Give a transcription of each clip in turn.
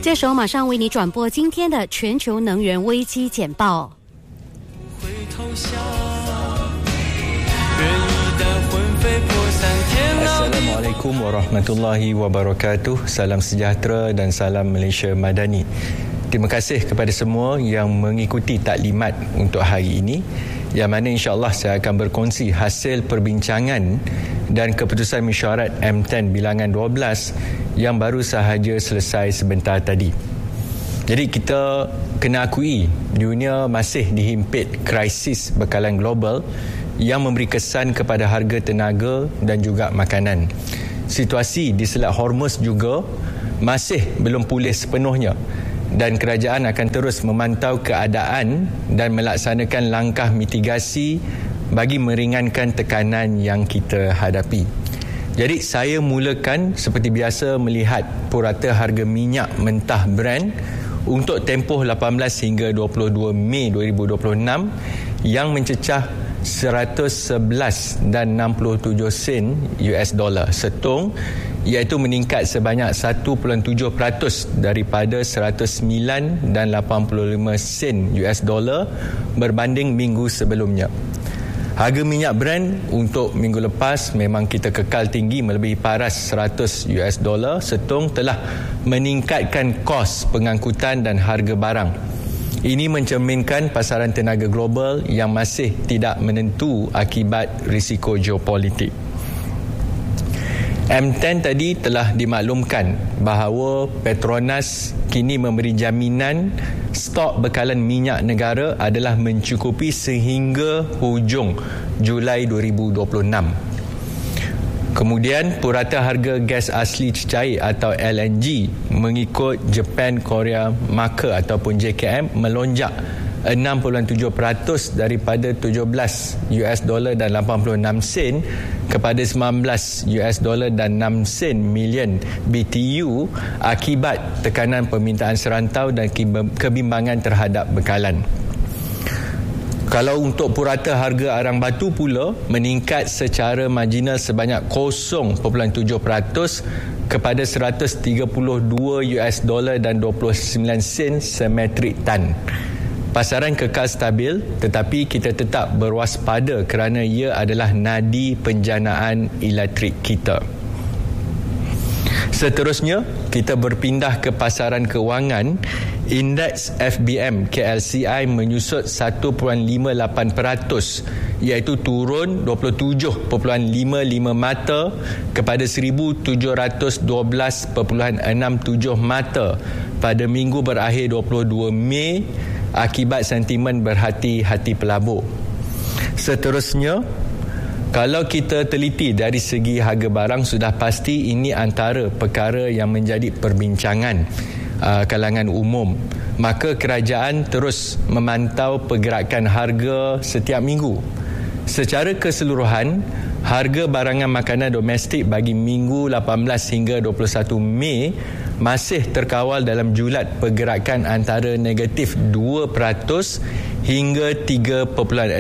这时候马上为你转播今天的全球能源危机简报。 回头想，人一旦魂飞魄散，天老地。 Assalamualaikum warahmatullahi wabarakatuh. Salam sejahtera dan salam Malaysia Madani. Terima kasih kepada semua yang mengikuti taklimat untuk hari ini, yang mana insya-Allah saya akan berkongsi hasil perbincangan dan keputusan mesyuarat M10 bilangan 12 yang baru sahaja selesai sebentar tadi. Jadi kita kena akui dunia masih dihimpit krisis bekalan global yang memberi kesan kepada harga tenaga dan juga makanan. Situasi di Selat Hormuz juga masih belum pulih sepenuhnya dan kerajaan akan terus memantau keadaan dan melaksanakan langkah mitigasi bagi meringankan tekanan yang kita hadapi. Jadi saya mulakan seperti biasa melihat purata harga minyak mentah Brent untuk tempoh 18 hingga 22 Mei 2026 yang mencecah 111 dan 67 sen US dollar setung, iaitu meningkat sebanyak 1.7% daripada 109 dan 85 sen US dollar berbanding minggu sebelumnya. Harga minyak Brent untuk minggu lepas memang kita kekal tinggi melebihi paras 100 US dollar setung telah meningkatkan kos pengangkutan dan harga barang. Ini mencerminkan pasaran tenaga global yang masih tidak menentu akibat risiko geopolitik. M10 tadi telah dimaklumkan bahawa Petronas kini memberi jaminan stok bekalan minyak negara adalah mencukupi sehingga hujung Julai 2026. Kemudian purata harga gas asli cecair atau LNG mengikut Japan Korea Marker ataupun JKM melonjak 6.7% daripada 17 US dollar dan 86 sen kepada 19 US dollar dan 6 sen million BTU akibat tekanan permintaan serantau dan kebimbangan terhadap bekalan. Kalau untuk purata harga arang batu pula meningkat secara marginal sebanyak 0.7% kepada 132 US dollar dan 29 sen semetrik tan. Pasaran kekal stabil tetapi kita tetap berwaspada kerana ia adalah nadi penjanaan elektrik kita. Seterusnya, kita berpindah ke pasaran kewangan. Indeks FBM KLCI menyusut 1.58%, iaitu turun 27.55 mata kepada 1,712.67 mata pada minggu berakhir 22 Mei akibat sentimen berhati-hati pelabur. Seterusnya, kalau kita teliti dari segi harga barang, sudah pasti ini antara perkara yang menjadi perbincangan kalangan umum. Maka kerajaan terus memantau pergerakan harga setiap minggu. Secara keseluruhan, harga barangan makanan domestik bagi minggu 18 hingga 21 Mei masih terkawal dalam julat pergerakan antara negatif 2% hingga 3.6%.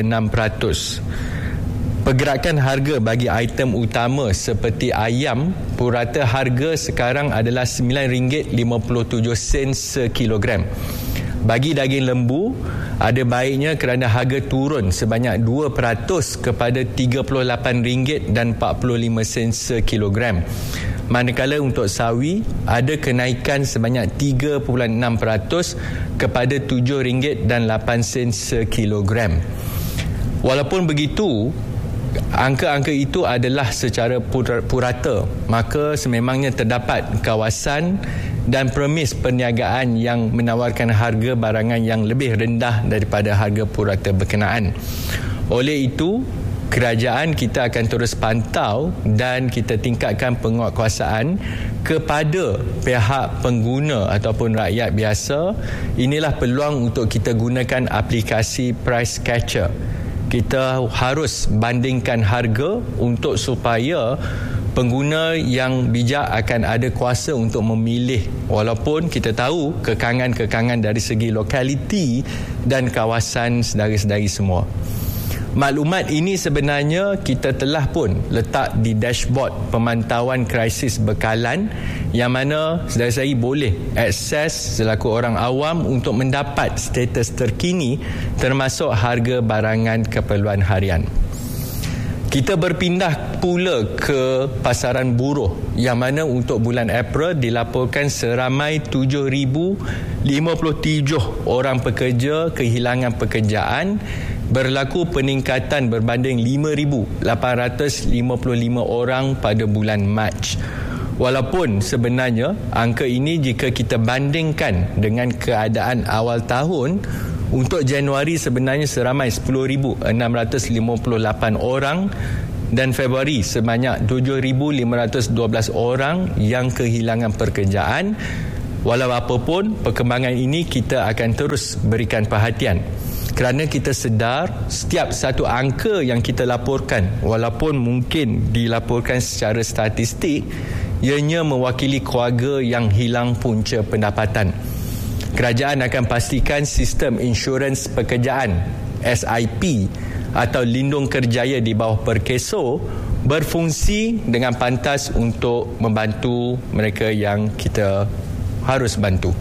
Pergerakan harga bagi item utama seperti ayam, purata harga sekarang adalah RM9.57 sekilogram. Bagi daging lembu, ada baiknya kerana harga turun sebanyak 2% kepada RM38.45 sekilogram. Manakala untuk sawi, ada kenaikan sebanyak 3.6% kepada RM7.08 sekilogram. Walaupun begitu, angka-angka itu adalah secara purata, maka sememangnya terdapat kawasan dan premis perniagaan yang menawarkan harga barangan yang lebih rendah daripada harga purata berkenaan. Oleh itu, kerajaan kita akan terus pantau dan kita tingkatkan penguatkuasaan kepada pihak pengguna ataupun rakyat biasa. Inilah peluang untuk kita gunakan aplikasi Price Catcher. Kita harus bandingkan harga untuk supaya pengguna yang bijak akan ada kuasa untuk memilih, walaupun kita tahu kekangan-kekangan dari segi lokaliti dan kawasan sedara-sedari semua. Maklumat ini sebenarnya kita telah pun letak di dashboard pemantauan krisis bekalan yang mana saudara-saudari boleh akses selaku orang awam untuk mendapat status terkini termasuk harga barangan keperluan harian. Kita berpindah pula ke pasaran buruh yang mana untuk bulan April dilaporkan seramai 7,057 orang pekerja kehilangan pekerjaan, berlaku peningkatan berbanding 5,855 orang pada bulan Mac. Walaupun sebenarnya angka ini jika kita bandingkan dengan keadaan awal tahun, untuk Januari sebenarnya seramai 10,658 orang dan Februari sebanyak 7,512 orang yang kehilangan pekerjaan. Walau apapun, perkembangan ini kita akan terus berikan perhatian kerana kita sedar setiap satu angka yang kita laporkan, walaupun mungkin dilaporkan secara statistik, ianya mewakili keluarga yang hilang punca pendapatan. Kerajaan akan pastikan sistem insurans pekerjaan SIP atau Lindung Kerjaya di bawah Perkeso berfungsi dengan pantas untuk membantu mereka yang kita harus bantu.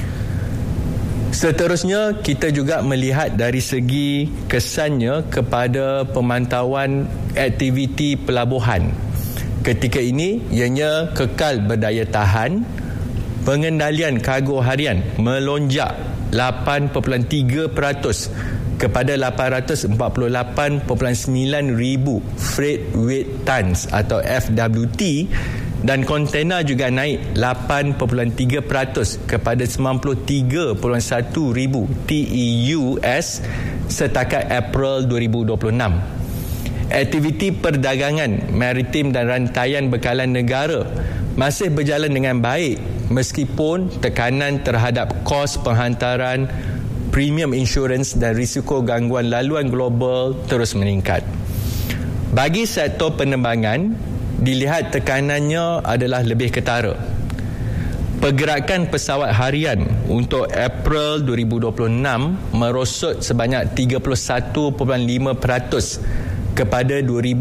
Seterusnya, kita juga melihat dari segi kesannya kepada pemantauan aktiviti pelabuhan. Ketika ini, ianya kekal berdaya tahan. Pengendalian kargo harian melonjak 8.3% kepada 848.9 ribu freight weight tons atau FWT, dan kontena juga naik 8.3% kepada 93.1 ribu TEUs setakat April 2026. Aktiviti perdagangan maritim dan rantaian bekalan negara masih berjalan dengan baik meskipun tekanan terhadap kos penghantaran, premium insurans dan risiko gangguan laluan global terus meningkat. Bagi sektor penerbangan, dilihat tekanannya adalah lebih ketara. Pergerakan pesawat harian untuk April 2026 merosot sebanyak 31.5% kepada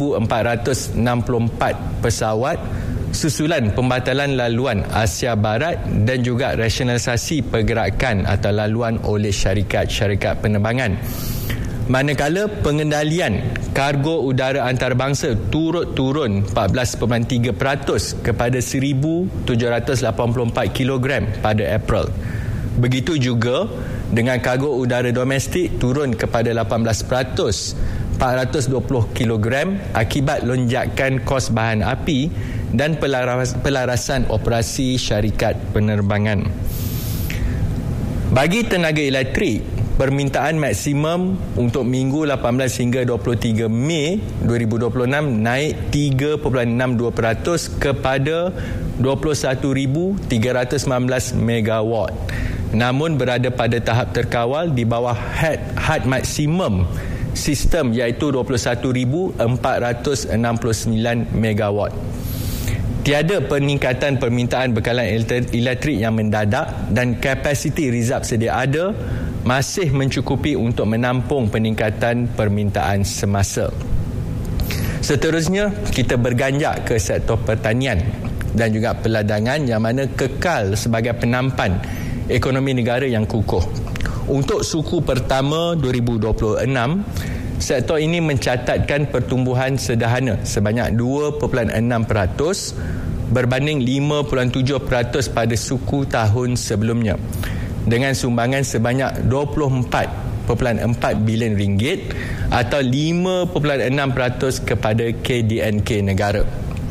2,464 pesawat susulan pembatalan laluan Asia Barat dan juga rasionalisasi pergerakan atau laluan oleh syarikat-syarikat penerbangan. Manakala pengendalian kargo udara antarabangsa turut turun 14.3% kepada 1,784 kilogram pada April. Begitu juga dengan kargo udara domestik turun kepada 18%, 420 kilogram akibat lonjakan kos bahan api dan pelarasan operasi syarikat penerbangan. Bagi tenaga elektrik, permintaan maksimum untuk minggu 18 hingga 23 Mei 2026 naik 3.62% kepada 21,319 megawatt. Namun berada pada tahap terkawal di bawah had maksimum sistem iaitu 21,469 megawatt. Tiada peningkatan permintaan bekalan elektrik yang mendadak dan kapasiti reserve sedia ada masih mencukupi untuk menampung peningkatan permintaan semasa. Seterusnya, kita berganjak ke sektor pertanian dan juga peladangan yang mana kekal sebagai penampan ekonomi negara yang kukuh. Untuk suku pertama 2026, sektor ini mencatatkan pertumbuhan sederhana sebanyak 2.6% berbanding 5.7% pada suku tahun sebelumnya, dengan sumbangan sebanyak 24.4 bilion ringgit atau 5.6% kepada KDNK negara.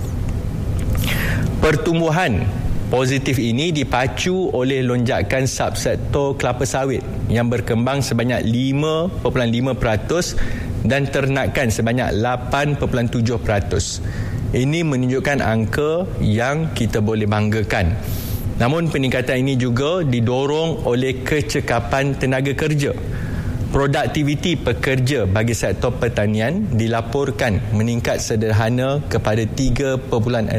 Pertumbuhan positif ini dipacu oleh lonjakan subsektor kelapa sawit yang berkembang sebanyak 5.5% dan ternakan sebanyak 8.7%. Ini menunjukkan angka yang kita boleh banggakan. Namun peningkatan ini juga didorong oleh kecekapan tenaga kerja. Produktiviti pekerja bagi sektor pertanian dilaporkan meningkat sederhana kepada 3.6%.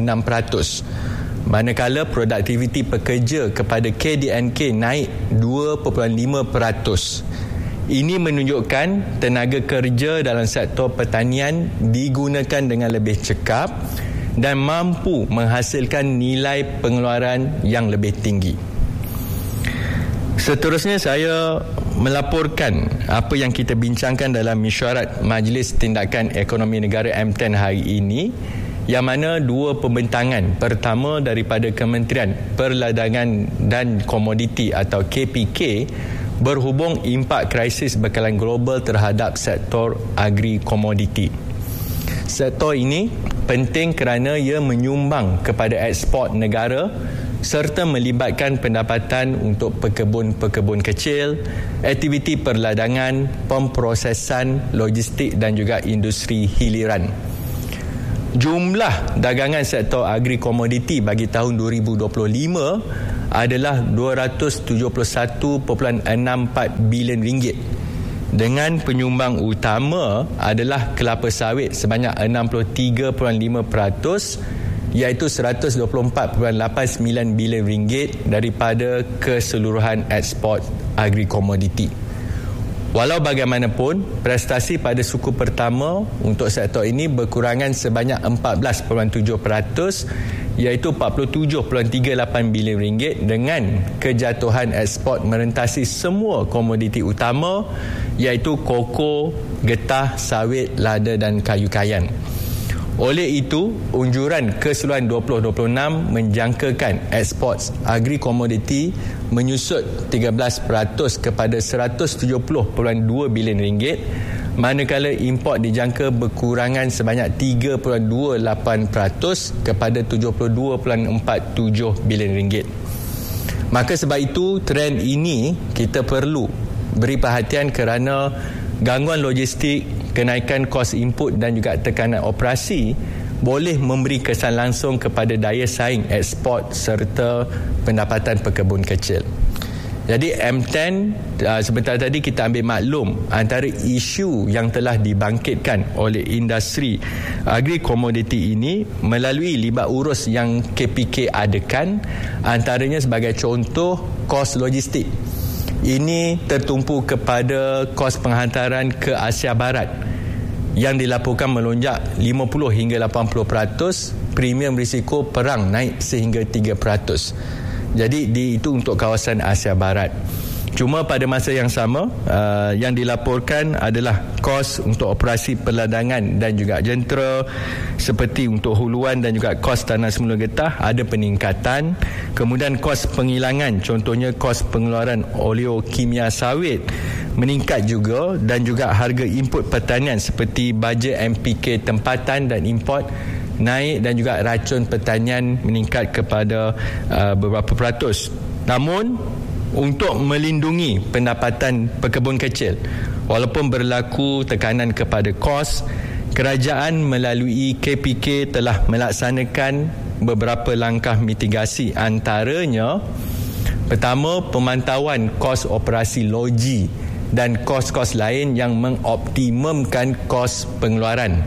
Manakala produktiviti pekerja kepada KDNK naik 2.5%. Ini menunjukkan tenaga kerja dalam sektor pertanian digunakan dengan lebih cekap dan mampu menghasilkan nilai pengeluaran yang lebih tinggi. Seterusnya saya melaporkan apa yang kita bincangkan dalam mesyuarat Majlis Tindakan Ekonomi Negara M10 hari ini, yang mana dua pembentangan. Pertama daripada Kementerian Perdagangan dan Komoditi atau KPK berhubung impak krisis bekalan global terhadap sektor agri-komoditi. Sektor ini penting kerana ia menyumbang kepada ekspor negara serta melibatkan pendapatan untuk pekebun-pekebun kecil, aktiviti perladangan, pemprosesan, logistik dan juga industri hiliran. Jumlah dagangan sektor agri-komoditi bagi tahun 2025 adalah 271.64 bilion ringgit, dengan penyumbang utama adalah kelapa sawit sebanyak 63.5%, iaitu 124.89 bilion ringgit daripada keseluruhan ekspor agri-komoditi. Walau bagaimanapun, prestasi pada suku pertama untuk sektor ini berkurangan sebanyak 14.7%, iaitu 47.38 bilion ringgit, dengan kejatuhan ekspor merentasi semua komoditi utama iaitu koko, getah, sawit, lada dan kayu kayan. Oleh itu, unjuran keseluruhan 2026 menjangkakan ekspor agri-komoditi menyusut 13% kepada 170.2 bilion ringgit, manakala import dijangka berkurangan sebanyak 3.28% kepada 72.47 bilion ringgit. Maka sebab itu, trend ini kita perlu beri perhatian kerana gangguan logistik, kenaikan kos input dan juga tekanan operasi boleh memberi kesan langsung kepada daya saing ekspor serta pendapatan pekebun kecil. Jadi M10 sebentar tadi kita ambil maklum antara isu yang telah dibangkitkan oleh industri agri-komoditi ini melalui libat urus yang KPK adakan, antaranya sebagai contoh kos logistik. Ini tertumpu kepada kos penghantaran ke Asia Barat yang dilaporkan melonjak 50 hingga 80%, premium risiko perang naik sehingga 3%. Jadi itu untuk kawasan Asia Barat. Cuma pada masa yang sama, yang dilaporkan adalah kos untuk operasi perladangan dan juga jentera seperti untuk huluan dan juga kos tanah semula getah ada peningkatan. Kemudian kos penghilangan, contohnya kos pengeluaran oleokimia sawit meningkat juga, dan juga harga input pertanian seperti baja NPK tempatan dan import naik, dan juga racun pertanian meningkat kepada beberapa peratus. Namun untuk melindungi pendapatan pekebun kecil, walaupun berlaku tekanan kepada kos, kerajaan melalui KPK telah melaksanakan beberapa langkah mitigasi, antaranya pertama, pemantauan kos operasi logi dan kos-kos lain yang mengoptimumkan kos pengeluaran.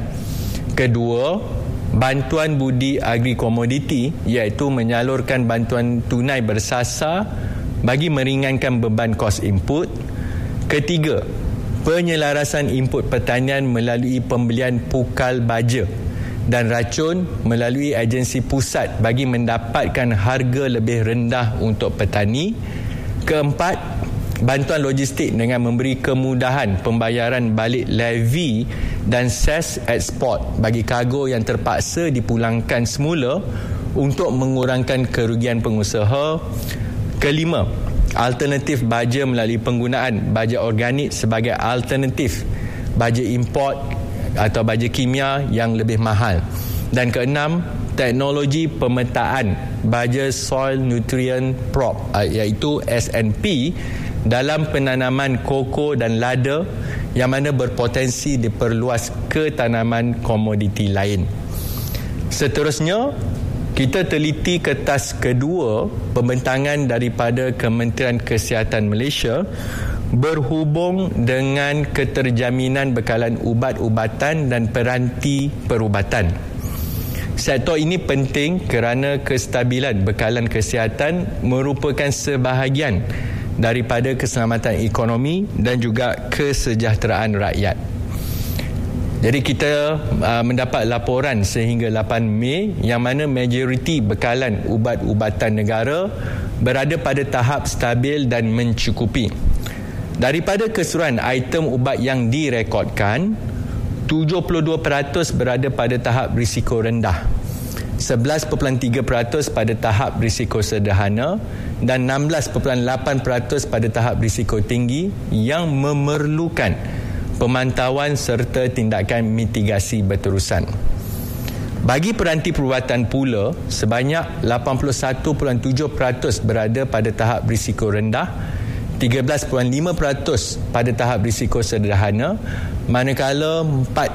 Kedua, bantuan budi agri-komoditi, iaitu menyalurkan bantuan tunai bersasar bagi meringankan beban kos input. Ketiga, penyelarasan input pertanian melalui pembelian pukal baja dan racun melalui agensi pusat bagi mendapatkan harga lebih rendah untuk petani. Keempat, bantuan logistik dengan memberi kemudahan pembayaran balik levy dan ses ekspor bagi kargo yang terpaksa dipulangkan semula untuk mengurangkan kerugian pengusaha. Kelima, alternatif baja melalui penggunaan baja organik sebagai alternatif baja import atau baja kimia yang lebih mahal. Dan keenam, teknologi pemetaan baja soil nutrient prop iaitu SNP dalam penanaman koko dan lada yang mana berpotensi diperluas ke tanaman komoditi lain. Seterusnya, kita teliti kertas kedua pembentangan daripada Kementerian Kesihatan Malaysia berhubung dengan keterjaminan bekalan ubat-ubatan dan peranti perubatan. Sektor ini penting kerana kestabilan bekalan kesihatan merupakan sebahagian daripada keselamatan ekonomi dan juga kesejahteraan rakyat. Jadi kita mendapat laporan sehingga 8 Mei yang mana majoriti bekalan ubat-ubatan negara berada pada tahap stabil dan mencukupi. Daripada keseluruhan item ubat yang direkodkan, 72% berada pada tahap risiko rendah, 11.3% pada tahap risiko sederhana dan 16.8% pada tahap risiko tinggi yang memerlukan pemantauan serta tindakan mitigasi berterusan. Bagi peranti perubatan pula, sebanyak 81.7% berada pada tahap risiko rendah, 13.5% pada tahap risiko sederhana, manakala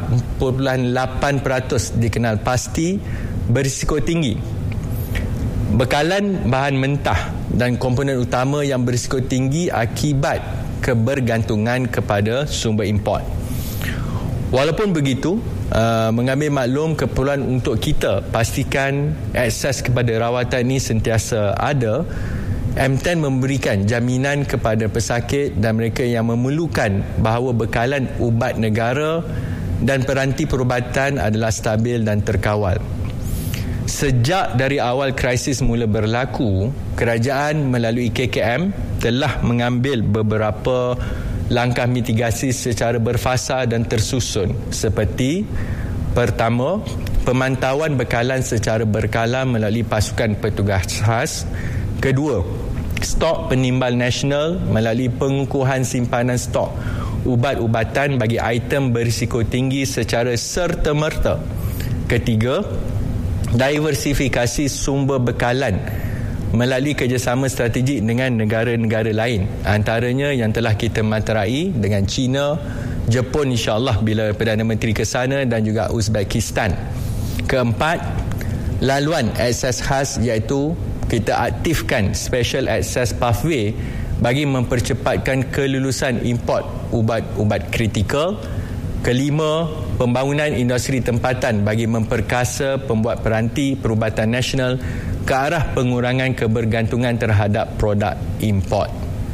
4.8% dikenal pasti berisiko tinggi. Bekalan bahan mentah dan komponen utama yang berisiko tinggi akibat kebergantungan kepada sumber import. Walaupun begitu, mengambil maklum keperluan untuk kita pastikan akses kepada rawatan ini sentiasa ada, M10 memberikan jaminan kepada pesakit dan mereka yang memerlukan bahawa bekalan ubat negara dan peranti perubatan adalah stabil dan terkawal. Sejak dari awal krisis mula berlaku, kerajaan melalui KKM telah mengambil beberapa langkah mitigasi secara berfasa dan tersusun, seperti pertama, pemantauan bekalan secara berkala melalui pasukan petugas khas. Kedua, stok penimbal nasional melalui pengukuhan simpanan stok ubat-ubatan bagi item berisiko tinggi secara serta-merta. Ketiga, diversifikasi sumber bekalan melalui kerjasama strategik dengan negara-negara lain, antaranya yang telah kita materai dengan China, Jepun insya-Allah bila Perdana Menteri ke sana, dan juga Uzbekistan. Keempat, laluan akses khas, iaitu kita aktifkan special access pathway bagi mempercepatkan kelulusan import ubat-ubat kritikal. Kelima, pembangunan industri tempatan bagi memperkasa pembuat peranti perubatan nasional ke arah pengurangan kebergantungan terhadap produk import.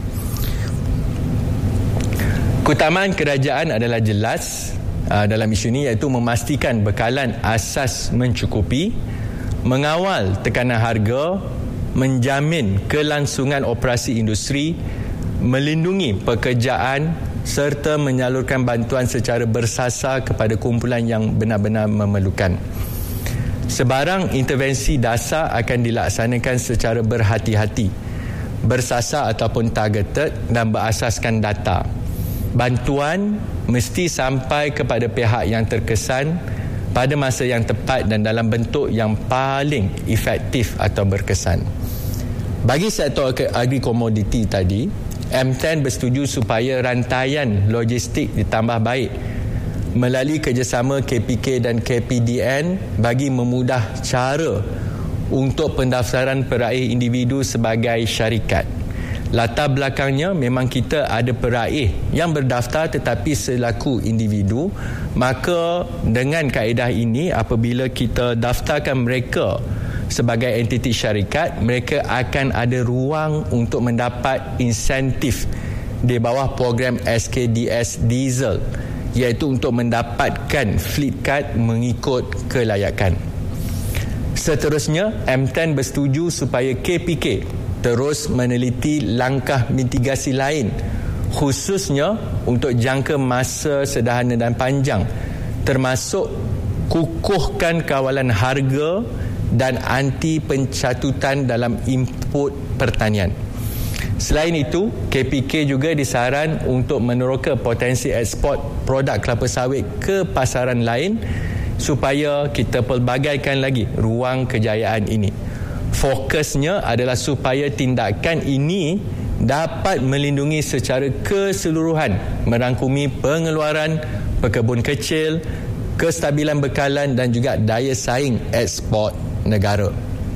Keutamaan kerajaan adalah jelas dalam isu ini, iaitu memastikan bekalan asas mencukupi, mengawal tekanan harga, menjamin kelangsungan operasi industri, melindungi pekerjaan serta menyalurkan bantuan secara bersasar kepada kumpulan yang benar-benar memerlukan. Sebarang intervensi dasar akan dilaksanakan secara berhati-hati, bersasar ataupun targeted dan berasaskan data. Bantuan mesti sampai kepada pihak yang terkesan pada masa yang tepat dan dalam bentuk yang paling efektif atau berkesan. Bagi sektor agri-komoditi tadi, M10 bersetuju supaya rantaian logistik ditambah baik melalui kerjasama KPK dan KPDN bagi memudah cara untuk pendaftaran peraih individu sebagai syarikat. Latar belakangnya memang kita ada peraih yang berdaftar tetapi selaku individu, maka dengan kaedah ini apabila kita daftarkan mereka sebagai entiti syarikat, mereka akan ada ruang untuk mendapat insentif di bawah program SKDS Diesel, iaitu untuk mendapatkan fleet card mengikut kelayakan. Seterusnya, M10 bersetuju supaya KPK terus meneliti langkah mitigasi lain, khususnya untuk jangka masa sederhana dan panjang, termasuk kukuhkan kawalan harga dan anti pencatutan dalam input pertanian. Selain itu, KPK juga disaran untuk meneroka potensi ekspor produk kelapa sawit ke pasaran lain supaya kita pelbagaikan lagi ruang kejayaan ini. Fokusnya adalah supaya tindakan ini dapat melindungi secara keseluruhan, merangkumi pengeluaran pekebun kecil, kestabilan bekalan dan juga daya saing ekspor negara.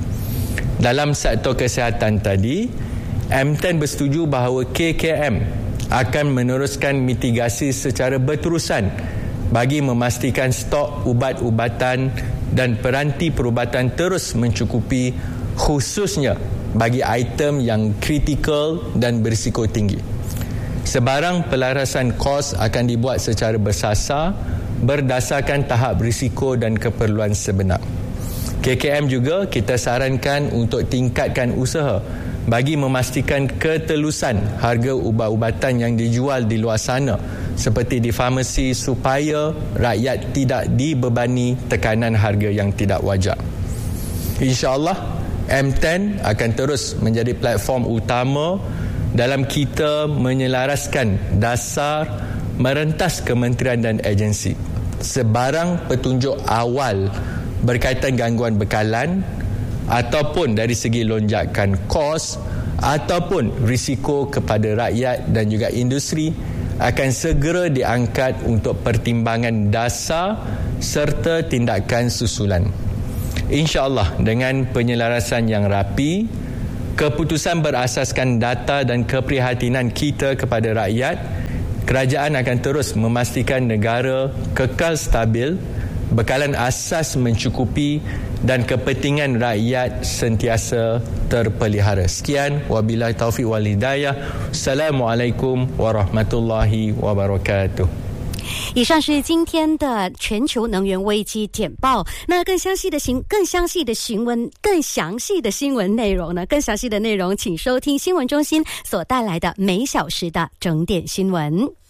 Dalam sektor kesihatan tadi, M10 bersetuju bahawa KKM akan meneruskan mitigasi secara berterusan bagi memastikan stok ubat-ubatan dan peranti perubatan terus mencukupi, khususnya bagi item yang kritikal dan berisiko tinggi. Sebarang pelarasan kos akan dibuat secara bersasar berdasarkan tahap risiko dan keperluan sebenar. KKM juga kita sarankan untuk tingkatkan usaha bagi memastikan ketelusan harga ubat-ubatan yang dijual di luar sana seperti di farmasi supaya rakyat tidak dibebani tekanan harga yang tidak wajar. InsyaAllah M10 akan terus menjadi platform utama dalam kita menyelaraskan dasar merentas kementerian dan agensi. Sebarang petunjuk awal berkaitan gangguan bekalan ataupun dari segi lonjakan kos ataupun risiko kepada rakyat dan juga industri akan segera diangkat untuk pertimbangan dasar serta tindakan susulan. InsyaAllah dengan penyelarasan yang rapi, keputusan berasaskan data dan keprihatinan kita kepada rakyat, kerajaan akan terus memastikan negara kekal stabil, bekalan asas mencukupi dan kepentingan rakyat sentiasa terpelihara. Sekian, wabillahi taufiq wal hidayah. Assalamualaikum warahmatullahi wabarakatuh。 以上是今天的全球能源危机简报。那更详细的新闻内容呢？更详细的内容，请收听新闻中心所带来的每小时的整点新闻。